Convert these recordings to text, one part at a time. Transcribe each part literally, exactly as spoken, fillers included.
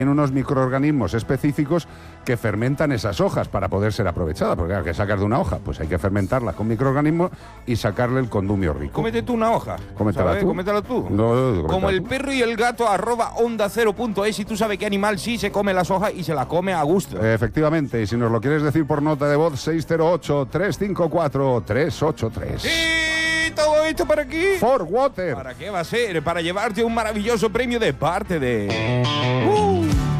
Tiene unos microorganismos específicos que fermentan esas hojas para poder ser aprovechadas, porque claro, que sacas de una hoja, pues hay que fermentarla con microorganismos y sacarle el condumio rico. Cómete tú una hoja. Cómetela tú. Cómetela tú. No, no, no, Como el tú. perro y el gato, arroba onda cero punto es, y tú sabes qué animal sí se come las hojas y se las come a gusto. Efectivamente, y si nos lo quieres decir por nota de voz, seis cero ocho, tres cinco cuatro, tres ocho tres. Y todo esto para aquí. For Water. ¿Para qué va a ser? Para llevarte un maravilloso premio de parte de... Uh,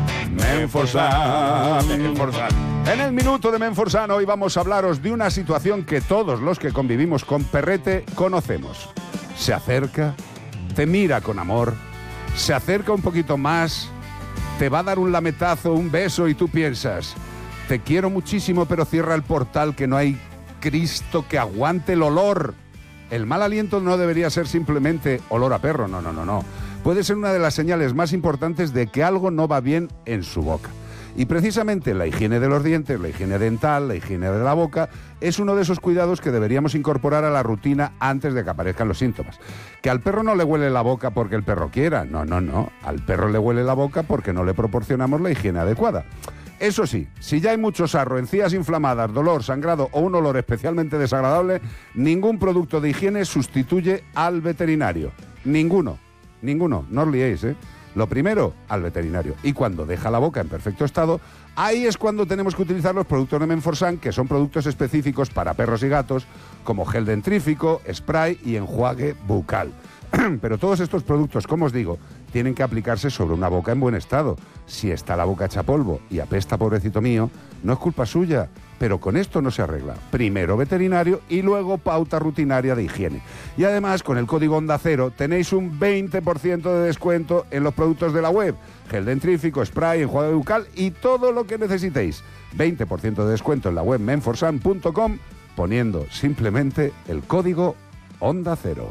Menforsan, Menforsan. En el minuto de Menforsan hoy vamos a hablaros de una situación que todos los que convivimos con Perrete conocemos. Se acerca, te mira con amor, se acerca un poquito más, te va a dar un lametazo, un beso y tú piensas, te quiero muchísimo, pero cierra el portal que no hay Cristo que aguante el olor. El mal aliento no debería ser simplemente olor a perro, no, no, no, no. Puede ser una de las señales más importantes de que algo no va bien en su boca. Y precisamente la higiene de los dientes, la higiene dental, la higiene de la boca, es uno de esos cuidados que deberíamos incorporar a la rutina antes de que aparezcan los síntomas. Que al perro no le huele la boca porque el perro quiera, no, no, no. Al perro le huele la boca porque no le proporcionamos la higiene adecuada. Eso sí, si ya hay mucho sarro, encías inflamadas, dolor, sangrado o un olor especialmente desagradable, ningún producto de higiene sustituye al veterinario. Ninguno. Ninguno, no os liéis, ¿eh? Lo primero, al veterinario. Y cuando deja la boca en perfecto estado, ahí es cuando tenemos que utilizar los productos de Menforsan, que son productos específicos para perros y gatos, como gel dentrífico, spray y enjuague bucal. Pero todos estos productos, como os digo, tienen que aplicarse sobre una boca en buen estado. Si está la boca hecha polvo y apesta, pobrecito mío, no es culpa suya. Pero con esto no se arregla. Primero veterinario y luego pauta rutinaria de higiene. Y además, con el código Onda Cero tenéis un veinte por ciento de descuento en los productos de la web. Gel dentrífico, spray, enjuague bucal y todo lo que necesitéis. veinte por ciento de descuento en la web menforsan punto com poniendo simplemente el código Onda Cero.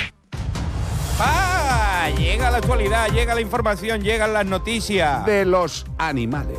¡Ah! Llega la actualidad, llega la información, llegan las noticias. De los animales.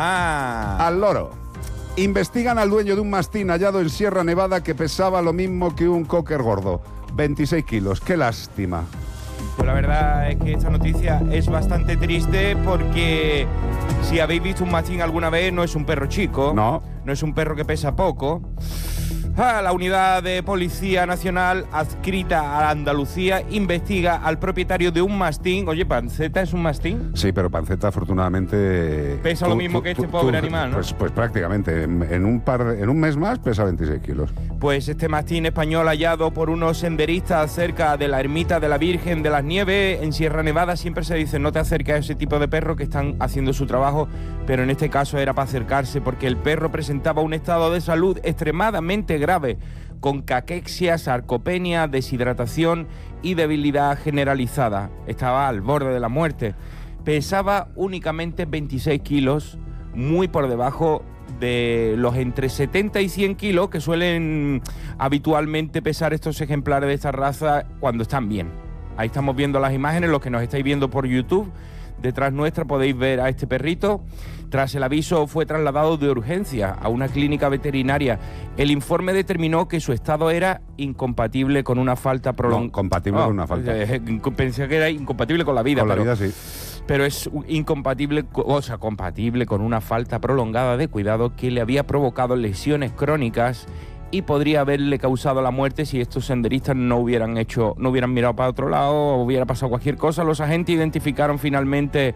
Ajá. Al loro. Investigan al dueño de un mastín hallado en Sierra Nevada que pesaba lo mismo que un cocker gordo. veintiséis kilos. ¡Qué lástima! Pues la verdad es que esta noticia es bastante triste porque si habéis visto un mastín alguna vez, no es un perro chico. No. No es un perro que pesa poco. Ah, la unidad de Policía Nacional adscrita a Andalucía investiga al propietario de un mastín. Oye, ¿Panceta es un mastín? Sí, pero Panceta afortunadamente... Pesa tú, lo mismo tú, que este tú, pobre tú, animal, ¿no? Pues, pues prácticamente, en, en, un par, en un mes más pesa veintiséis kilos. Pues este mastín español hallado por unos senderistas cerca de la ermita de la Virgen de las Nieves en Sierra Nevada. Siempre se dice no te acerques a ese tipo de perros que están haciendo su trabajo, pero en este caso era para acercarse porque el perro presentaba un estado de salud extremadamente grave, con caquexia, sarcopenia, deshidratación y debilidad generalizada. Estaba al borde de la muerte. Pesaba únicamente veintiséis kilos, muy por debajo de los entre setenta y cien kilos que suelen habitualmente pesar estos ejemplares de esta raza cuando están bien. Ahí estamos viendo las imágenes, los que nos estáis viendo por YouTube. Detrás nuestra podéis ver a este perrito. Tras el aviso fue trasladado de urgencia a una clínica veterinaria. El informe determinó que su estado era incompatible con una falta prolongada. No, compatible oh, con una falta. Eh, pensé que era incompatible con la vida. Con la pero, vida, sí. Pero es incompatible, o sea, compatible con una falta prolongada de cuidado que le había provocado lesiones crónicas y podría haberle causado la muerte si estos senderistas no hubieran hecho, no hubieran mirado para otro lado o hubiera pasado cualquier cosa. Los agentes identificaron finalmente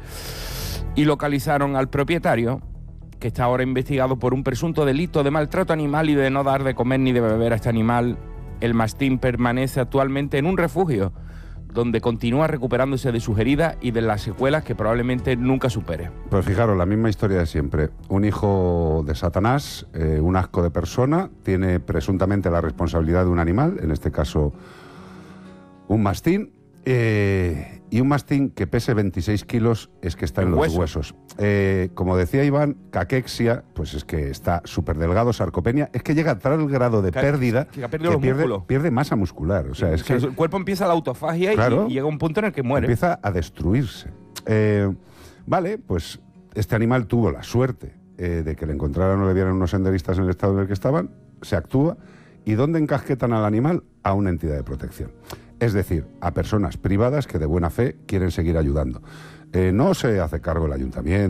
y localizaron al propietario, que está ahora investigado por un presunto delito de maltrato animal y de no dar de comer ni de beber a este animal. El mastín permanece actualmente en un refugio donde continúa recuperándose de sus heridas y de las secuelas que probablemente nunca supere. Pues fijaros, la misma historia de siempre. Un hijo de Satanás, eh, un asco de persona, tiene presuntamente la responsabilidad de un animal, en este caso un mastín, eh, y un mastín que pese veintiséis kilos es que está en, en los huesos. huesos. Eh, como decía Iván, caquexia, pues es que está súper delgado, sarcopenia, es que llega a tal grado de que, pérdida que, que, que pierde, pierde masa muscular. O sea, sí, es o sea, que el cuerpo empieza la autofagia, claro, y, y llega un punto en el que muere. Empieza a destruirse. Eh, vale, pues este animal tuvo la suerte eh, de que le encontraran o le vieran unos senderistas en el estado en el que estaban, se actúa, ¿y dónde encasquetan al animal? A una entidad de protección. Es decir, a personas privadas que de buena fe quieren seguir ayudando. eh, no se hace cargo el ayuntamiento.